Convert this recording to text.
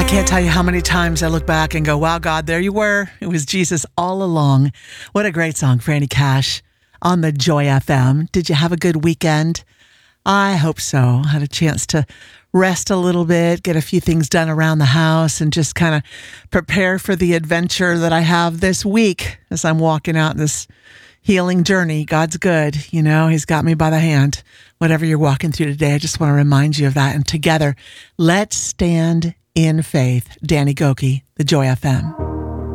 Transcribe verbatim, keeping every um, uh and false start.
I can't tell you how many times I look back and go, wow, God, there you were. It was Jesus all along. What a great song, Franny Cash on the Joy F M. Did you have a good weekend? I hope so. Had a chance to rest a little bit, get a few things done around the house, and just kind of prepare for the adventure that I have this week as I'm walking out this healing journey. God's good. You know, he's got me by the hand. Whatever you're walking through today, I just want to remind you of that. And together, let's stand in faith. Danny Gokey, the Joy F M.